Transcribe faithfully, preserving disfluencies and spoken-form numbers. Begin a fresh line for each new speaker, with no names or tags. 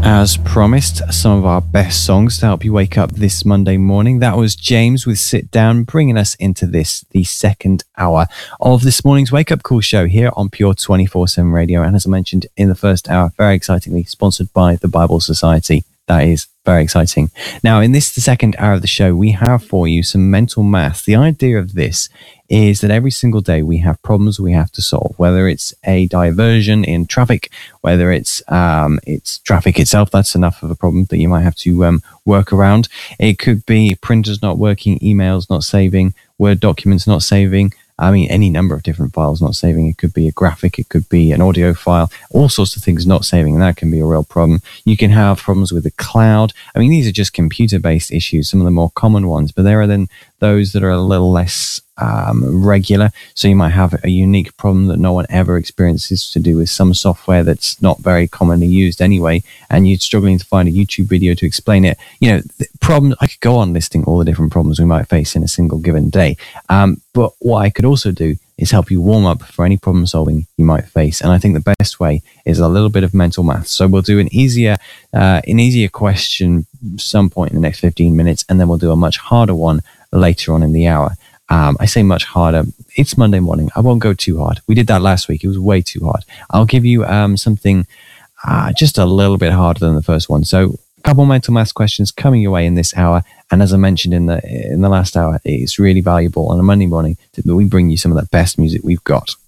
As promised, some of our best songs to help you wake up this Monday morning. That was James with Sit Down, bringing us into this, the second hour of this morning's Wake Up Call show here on Pure twenty-four seven Radio. And as I mentioned in the first hour, very excitingly sponsored by the Bible Society. That is very exciting. Now, in this, the second hour of the show, we have for you some mental math. The idea of this is that every single day we have problems we have to solve, whether it's a diversion in traffic, whether it's um, it's traffic itself. That's enough of a problem that you might have to um, work around. It could be printers not working, emails not saving, Word documents not saving. I mean, any number of different files not saving. It could be a graphic, it could be an audio file, all sorts of things not saving, and that can be a real problem. You can have problems with the cloud. I mean, these are just computer-based issues, some of the more common ones, but there are then those that are a little less um, regular. So you might have a unique problem that no one ever experiences to do with some software that's not very commonly used anyway, and you're struggling to find a YouTube video to explain it. You know, the problem, I could go on listing all the different problems we might face in a single given day. Um, but what I could also do is help you warm up for any problem solving you might face. And I think the best way is a little bit of mental math. So we'll do an easier, uh, an easier question some point in the next fifteen minutes, and then we'll do a much harder one later on in the hour. Um, I say much harder. It's Monday morning. I won't go too hard. We did that last week. It was way too hard. I'll give you um, something uh, just a little bit harder than the first one. So a couple mental math questions coming your way in this hour. And as I mentioned in the in the last hour, it's really valuable on a Monday morning that we bring you some of the best music we've got.